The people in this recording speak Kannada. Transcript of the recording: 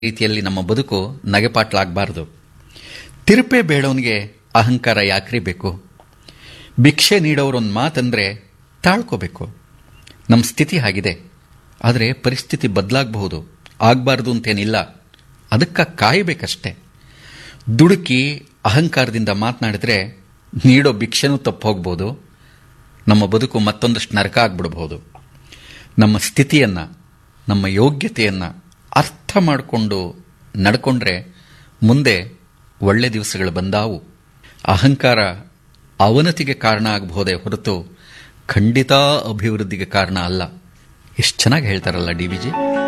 ರೀತಿಯಲ್ಲಿ ನಮ್ಮ ಬದುಕು ನಗೆಪಾಟ್ಲಾಗಬಾರದು. ತಿರುಪೆ ಬೇಡವನಿಗೆ ಅಹಂಕಾರ ಯಾಕ್ರಿ ಬೇಕು? ಭಿಕ್ಷೆ ನೀಡೋರೊಂದು ಮಾತಂದ್ರೆ ತಾಳ್ಕೋಬೇಕು. ನಮ್ಮ ಸ್ಥಿತಿ ಆಗಿದೆ, ಆದರೆ ಪರಿಸ್ಥಿತಿ ಬದಲಾಗಬಹುದು, ಆಗಬಾರ್ದು ಅಂತೇನಿಲ್ಲ. ಅದಕ್ಕೆ ಕಾಯಬೇಕಷ್ಟೆ. ದುಡುಕಿ ಅಹಂಕಾರದಿಂದ ಮಾತನಾಡಿದ್ರೆ ನೀಡೋ ಭಿಕ್ಷೆನೂ ತಪ್ಪು ಹೋಗ್ಬೋದು, ನಮ್ಮ ಬದುಕು ಮತ್ತೊಂದಷ್ಟು ನರಕ ಆಗ್ಬಿಡ್ಬೋದು. ನಮ್ಮ ಸ್ಥಿತಿಯನ್ನು, ನಮ್ಮ ಯೋಗ್ಯತೆಯನ್ನು ಅರ್ಥ ಮಾಡಿಕೊಂಡು ನಡ್ಕೊಂಡ್ರೆ ಮುಂದೆ ಒಳ್ಳೆ ದಿವಸಗಳು ಬಂದಾವು. ಅಹಂಕಾರ ಅವನತಿಗೆ ಕಾರಣ ಆಗಬಹುದೇ ಹೊರತು ಖಂಡಿತ ಅಭಿವೃದ್ಧಿಗೆ ಕಾರಣ ಅಲ್ಲ. ಎಷ್ಟು ಚೆನ್ನಾಗಿ ಹೇಳ್ತಾರಲ್ಲ ಡಿ ವಿ ಜಿ.